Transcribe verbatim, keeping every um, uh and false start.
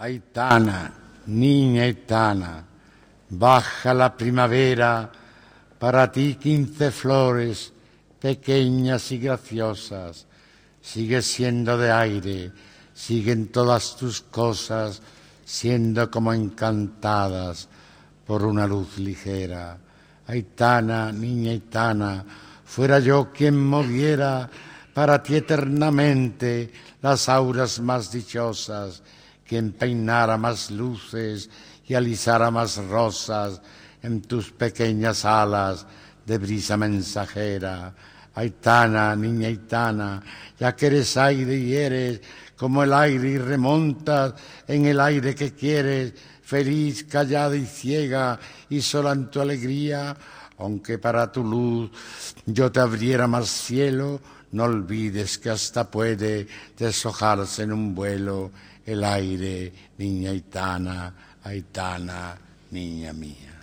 Aitana, niña Aitana, baja la primavera, para ti quince flores, pequeñas y graciosas, sigue siendo de aire, siguen todas tus cosas, siendo como encantadas por una luz ligera. Aitana, niña Aitana, fuera yo quien moviera para ti eternamente las auras más dichosas, quien peinara más luces y alisara más rosas en tus pequeñas alas de brisa mensajera. Aitana, niña Aitana, ya que eres aire y eres como el aire y remontas en el aire que quieres, feliz, callada y ciega y sola en tu alegría, aunque para tu luz yo te abriera más cielo, no olvides que hasta puede deshojarse en un vuelo el aire, niña Aitana, Aitana, niña mía.